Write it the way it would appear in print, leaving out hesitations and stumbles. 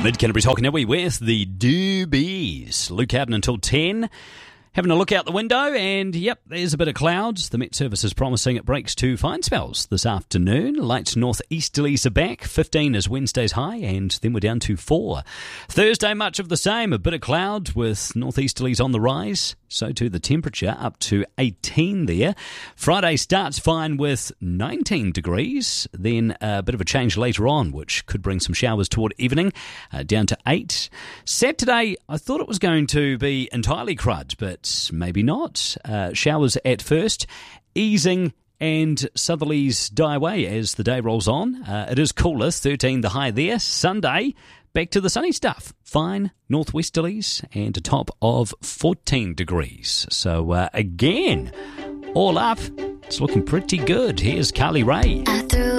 Mid-Canterbury's Hokanui with the Doobies. Luke Howden until 10. Having a look out the window, and yep, there's a bit of clouds. The Met Service is promising it breaks to fine spells this afternoon. Light northeasterlies are back. 15 is Wednesday's high, and then we're down to 4. Thursday, much of the same. A bit of cloud with northeasterlies on the rise. So too the temperature up to 18 there. Friday starts fine with 19 degrees. Then a bit of a change later on, which could bring some showers toward evening, down to 8. Saturday, I thought it was going to be entirely crud, but maybe not. Showers at first, easing, and southerlies die away as the day rolls on. It is cooler, 13 the high there. Sunday, back to the sunny stuff. Fine northwesterlies and a top of 14 degrees. So again, all up, it's looking pretty good. Here's Carly Rae.